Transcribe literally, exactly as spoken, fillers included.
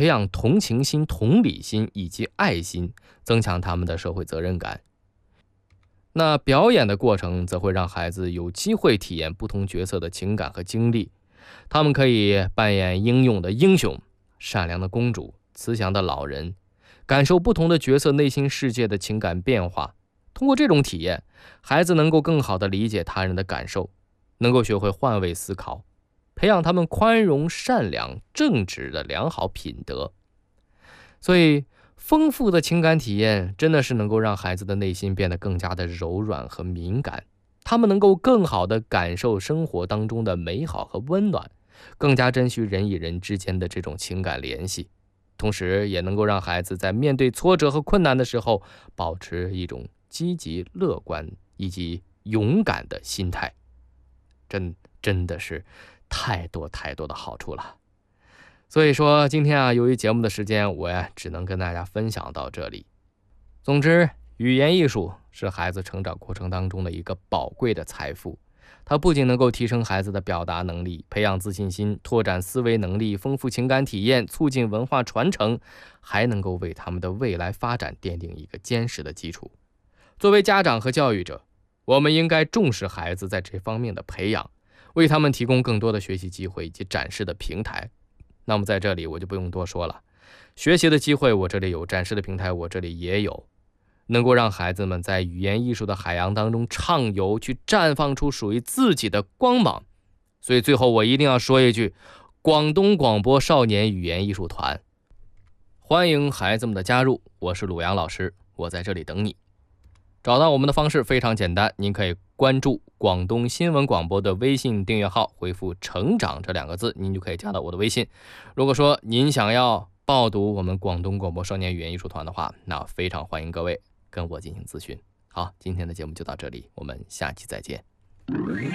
培养同情心、同理心以及爱心，增强他们的社会责任感。那表演的过程则会让孩子有机会体验不同角色的情感和经历，他们可以扮演英勇的英雄、善良的公主、慈祥的老人，感受不同的角色内心世界的情感变化。通过这种体验，孩子能够更好地理解他人的感受，能够学会换位思考，培养他们宽容、善良、正直的良好品德。所以丰富的情感体验真的是能够让孩子的内心变得更加的柔软和敏感，他们能够更好地感受生活当中的美好和温暖，更加珍惜人与人之间的这种情感联系，同时也能够让孩子在面对挫折和困难的时候保持一种积极乐观以及勇敢的心态。真真的是太多太多的好处了。所以说今天啊，由于节目的时间，我呀只能跟大家分享到这里。总之，语言艺术是孩子成长过程当中的一个宝贵的财富，它不仅能够提升孩子的表达能力，培养自信心，拓展思维能力，丰富情感体验，促进文化传承，还能够为他们的未来发展奠定一个坚实的基础。作为家长和教育者，我们应该重视孩子在这方面的培养，为他们提供更多的学习机会以及展示的平台。那么在这里我就不用多说了，学习的机会我这里有，展示的平台我这里也有，能够让孩子们在语言艺术的海洋当中畅游，去绽放出属于自己的光芒。所以最后我一定要说一句，广东广播少年语言艺术团，欢迎孩子们的加入，我是鲁阳老师，我在这里等你。找到我们的方式非常简单，您可以关注广东新闻广播的微信订阅号，回复成长这两个字，您就可以加到我的微信。如果说您想要报读我们广东广播少年语言艺术团的话，那非常欢迎各位跟我进行咨询。好，今天的节目就到这里，我们下期再见。